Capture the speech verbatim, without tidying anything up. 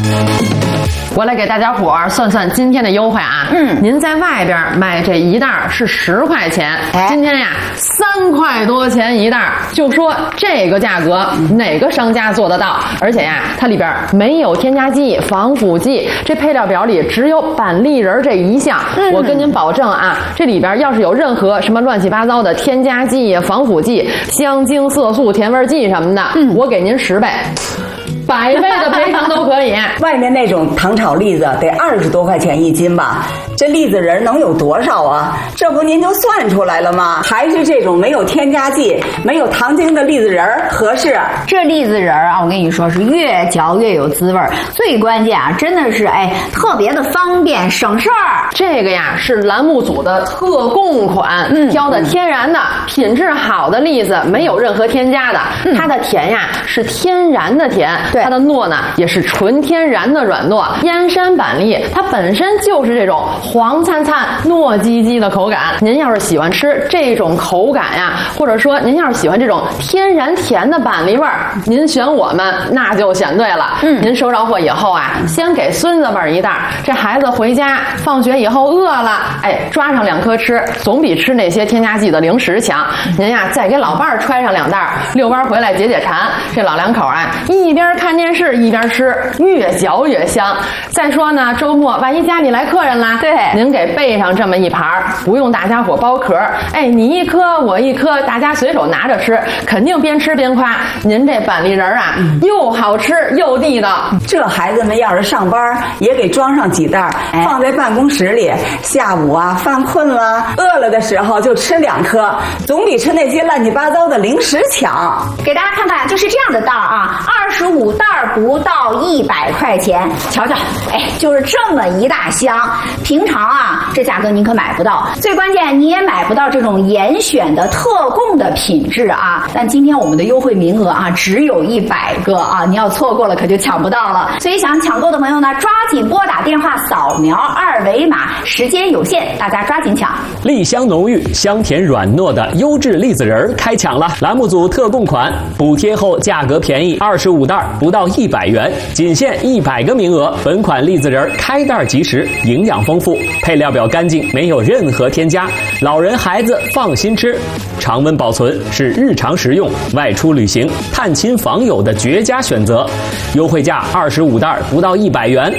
我来给大家伙儿算算今天的优惠啊！嗯，您在外边买这一袋是十块钱，哎、今天呀三块多钱一袋，就说这个价格哪个商家做得到？而且呀，它里边没有添加剂、防腐剂，这配料表里只有板栗仁这一项。嗯、我跟您保证啊，这里边要是有任何什么乱七八糟的添加剂、防腐剂、香精、色素、甜味剂什么的，嗯，我给您十倍。百倍的赔偿都可以。 外面那种糖炒栗子得二十多块钱一斤吧？这栗子仁能有多少啊？这不您就算出来了吗？还是这种没有添加剂、没有糖精的栗子仁合适？ 这栗子仁啊，我跟你说是越嚼越有滋味，最关键啊，真的是哎特别的方便省事儿。 这个呀是栏目组的特供款，嗯，挑的天然的、品质好的栗子，没有任何添加的。嗯、它的甜呀是天然的甜。它的糯呢也是纯天然的软糯，燕山板栗它本身就是这种黄灿灿、糯叽叽的口感。您要是喜欢吃这种口感呀，或者说您要是喜欢这种天然甜的板栗味儿，您选我们那就选对了。嗯，您收着货以后啊，先给孙子们一袋，这孩子回家放学以后饿了，哎，抓上两颗吃，总比吃那些添加剂的零食强。您呀再给老伴儿揣上两袋，遛弯回来解解馋。这老两口啊，一边看看电视一边吃，越嚼越香。再说呢，周末万一家里来客人啦，对，您给备上这么一盘，不用大家伙剥壳，哎，你一颗我一颗，大家随手拿着吃，肯定边吃边夸。您这板栗仁啊，嗯、又好吃又地道。 这孩子们要是上班，也给装上几袋，哎、放在办公室里，下午啊犯困了、饿了的时候就吃两颗，总比吃那些乱七八糟的零食强。 给大家看看，就是这样的袋啊，二十五袋不到一百块钱，瞧瞧，哎，就是这么一大箱。平常啊，这价格您可买不到，最关键你也买不到这种严选的特供的品质啊。但今天我们的优惠名额啊，只有一百个啊，你要错过了可就抢不到了。所以想抢购的朋友呢，抓紧拨打电话扫描二维码，时间有限，大家抓紧抢。 栗香浓郁、香甜软糯的优质栗子仁开抢了，栏目组特供款，补贴后价格便宜，二十五袋不到一百元，仅限一百个名额。本款栗子仁开袋即食，营养丰富，配料表干净，没有任何添加，老人孩子放心吃。常温保存是日常食用、外出旅行、探亲访友的绝佳选择。优惠价二十五袋不到一百元。